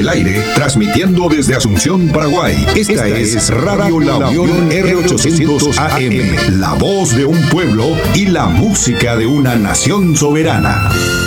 el aire, transmitiendo desde Asunción, Paraguay. Esta es Radio La Unión R800 AM, la voz de un pueblo y la música de una nación soberana.